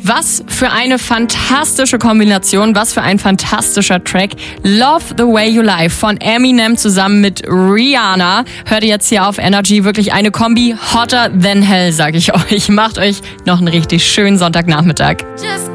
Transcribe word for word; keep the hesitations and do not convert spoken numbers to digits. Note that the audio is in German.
Was für eine fantastische Kombination, was für ein fantastischer Track. Love the Way You Lie von Eminem zusammen mit Rihanna. Hört ihr jetzt hier auf Energy, wirklich eine Kombi hotter than hell, sag ich euch. Macht euch noch einen richtig schönen Sonntagnachmittag.